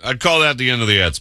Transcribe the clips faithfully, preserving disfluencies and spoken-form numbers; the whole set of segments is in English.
I'd call that the end of the ads.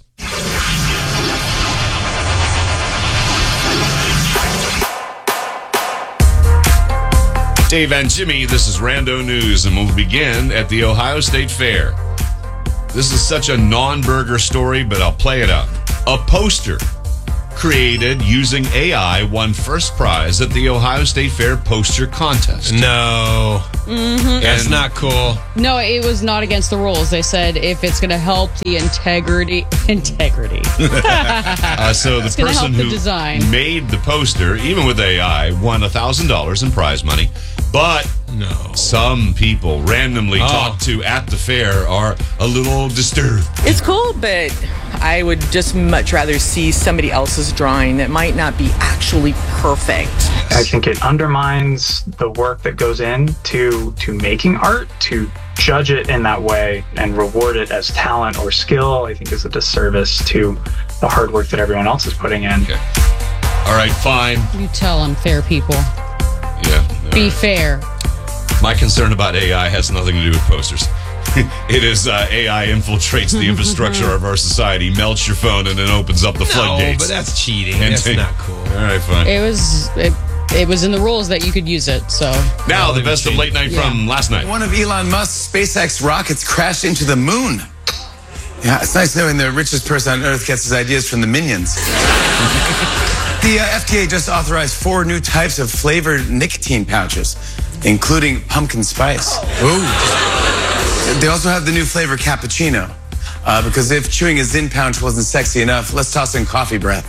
Dave and Jimmy, this is Rando News, and we'll begin at the Ohio State Fair. This is such a non-burger story, but I'll play it out. A poster created using A I won first prize at the Ohio State Fair poster contest. No. Mm-hmm. That's And- not cool. No, it was not against the rules. They said if it's going to help the integrity, integrity. Uh, so the It's gonna person help the who design. made the poster, even with A I, won one thousand dollars in prize money. But No. some people randomly Oh. talked to at the fair are a little disturbed. It's cool, but I would just much rather see somebody else's drawing that might not be actually perfect. I think it undermines the work that goes into to making art. To judge it in that way and reward it as talent or skill, I think is a disservice to the hard work that everyone else is putting in. Okay. All right, fine. You tell them, fair people. Yeah. all Be right. fair. My concern about A I has nothing to do with posters. It is uh, A I infiltrates the infrastructure of our society, melts your phone, and then opens up the No, floodgates. but that's cheating. And That's take- not cool. All right, fine. It was it, it was in the rules that you could use it. So Now, the they best of cheat. late night from last night. One of Elon Musk's SpaceX rockets crashed into the moon. Yeah, it's nice knowing the richest person on Earth gets his ideas from the minions. The uh, F D A just authorized four new types of flavored nicotine pouches, including pumpkin spice. Ooh. They also have the new flavor cappuccino. Uh, because if chewing a Zyn pouch wasn't sexy enough, let's toss in coffee breath.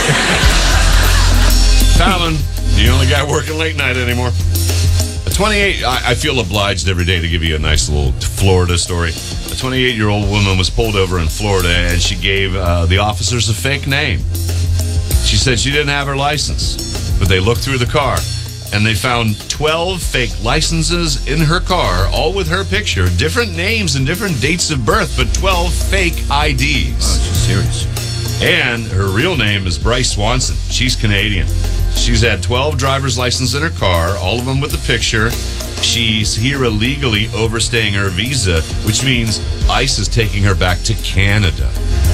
Fallon, the only guy working late night anymore. A twenty-eight, I, I feel obliged every day to give you a nice little Florida story. A twenty-eight-year-old woman was pulled over in Florida, and she gave uh, the officers a fake name. She said she didn't have her license, but they looked through the car, and they found twelve fake licenses in her car, all with her picture, different names and different dates of birth, but twelve fake I Ds. Oh, she's serious. And her real name is Bryce Swanson. She's Canadian. She's had twelve driver's licenses in her car, all of them with the picture. She's here illegally overstaying her visa, which means ICE is taking her back to Canada.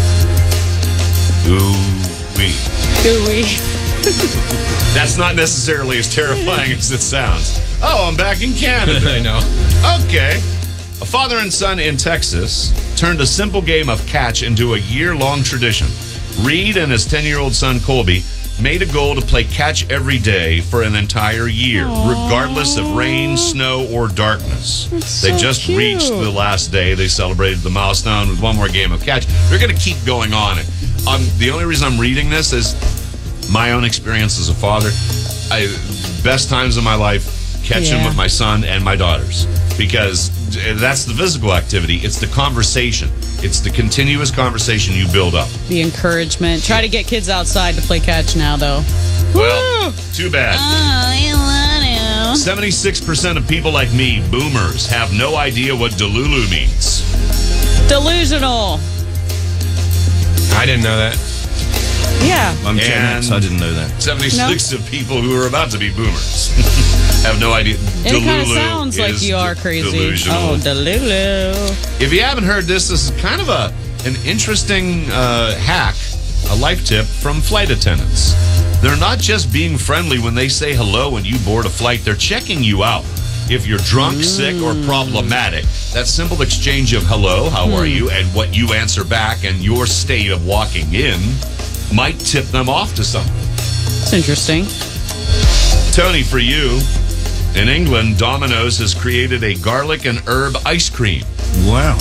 Ooh-wee. gooey. That's not necessarily as terrifying as it sounds. Oh, I'm back in Canada. I know. Okay. A father and son in Texas turned a simple game of catch into a year-long tradition. Reed and his ten-year-old son, Colby, made a goal to play catch every day for an entire year, regardless of rain, snow, or darkness. That's They so just cute. reached the last day. They celebrated the milestone with one more game of catch. They're going to keep going on it. Um, the only reason I'm reading this is my own experience as a father. I, best times of my life, catching Yeah. with my son and my daughters, because that's the physical activity. It's the conversation. It's the continuous conversation you build up. The encouragement. Try to get kids outside to play catch now, though. Well, too bad. Oh, I want to. seventy-six percent of people like me, boomers, have no idea what Delulu means. Delusional. I didn't know that. Yeah. I'm Gen And- X. I didn't know that. seventy-six of people who are about to be boomers have no idea. And it kind of Delulu sounds like is you are de- crazy. Delusional. Oh, Delulu. If you haven't heard this, this is kind of a an interesting uh, hack, a life tip from flight attendants. They're not just being friendly when they say hello when you board a flight. They're checking you out. If you're drunk, sick, or problematic, that simple exchange of hello, how are you, and what you answer back and your state of walking in might tip them off to something. It's interesting. Tony, for you, in England, Domino's has created a garlic and herb ice cream. Wow.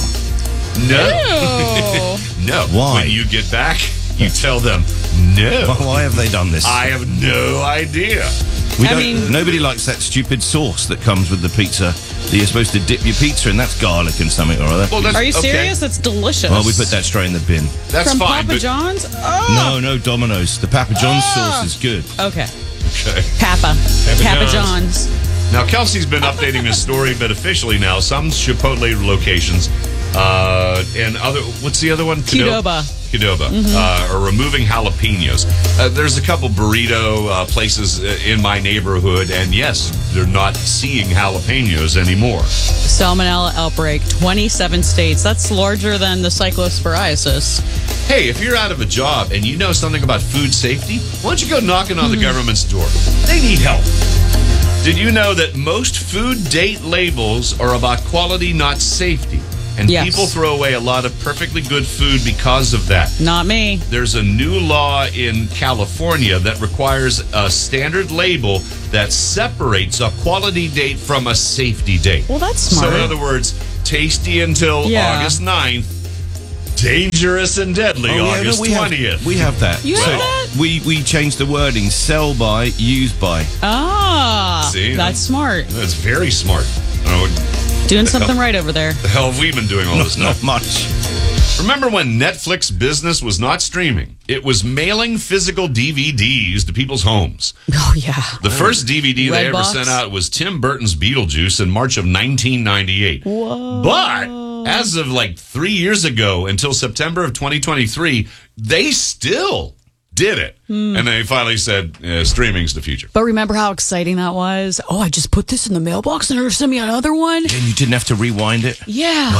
No. No. Why? When you get back, you tell them, no. Why, why have they done this? I have no idea. we I don't, mean- nobody likes that stupid sauce that comes with the pizza that you're supposed to dip your pizza in. That's garlic and something or other. Well, that's, Are you okay. serious? That's delicious. Well, we put that straight in the bin. That's From fine. Papa but, John's? Oh. No, no, Domino's. The Papa John's Ah. sauce is good. Okay. Okay. Papa. Papa John's. John's. Now, Kelsey's been updating this story, but officially now, some Chipotle locations uh, and other, what's the other one? Qdoba. Qdoba, uh, are removing jalapenos. Uh, there's a couple burrito uh, places uh, in my neighborhood, and yes, they're not seeing jalapenos anymore. Salmonella outbreak, twenty-seven states. That's larger than the cyclosporiasis. Hey, if you're out of a job and you know something about food safety, why don't you go knocking on the government's door? They need help. Did you know that most food date labels are about quality, not safety? And Yes. people throw away a lot of perfectly good food because of that. Not me. There's a new law in California that requires a standard label that separates a quality date from a safety date. Well, that's So smart. in other words, tasty until Yeah. August ninth, dangerous and deadly Oh, yeah, no, August we have- twentieth. We have that. You have So that? We we changed the wording: sell by, use by. Ah, See, that's smart. That's very smart. Oh, Doing something right over there. the hell have we been doing all this Not stuff? much. Remember when Netflix business was not streaming? It was mailing physical D V Ds to people's homes. Oh, yeah. The first D V D they ever Redbox? sent out was Tim Burton's Beetlejuice in March of nineteen ninety-eight. Whoa. But as of like three years ago, until September of twenty twenty-three, they still did it. Hmm. And they finally said, uh, streaming's the future. But remember how exciting that was? Oh, I just put this in the mailbox and they're going to send me another one? And you didn't have to rewind it. Yeah.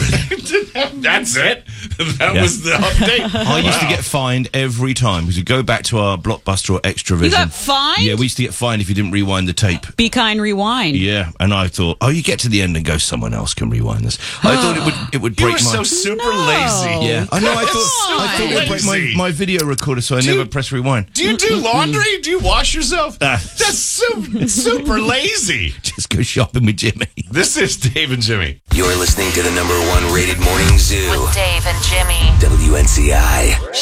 That's it. That Yeah. was the update. I used to get fined every time because you go back to our Blockbuster or Extravision. You got fined? Yeah, we used to get fined if you didn't rewind the tape. Be kind, rewind. Yeah, and I thought, oh, you get to the end and go, someone else can rewind this. I thought it would it would You break were my. so super No. lazy. yeah, I know. I Come thought I thought it would break my, Lazy. my video recorder, so I Do you- never press rewind. Do you do laundry? Do you wash yourself? Ah. That's super, super lazy. Just go shopping with Jimmy. This is Dave and Jimmy. You're listening to the number one rated morning zoo. With Dave and Jimmy. W N C I.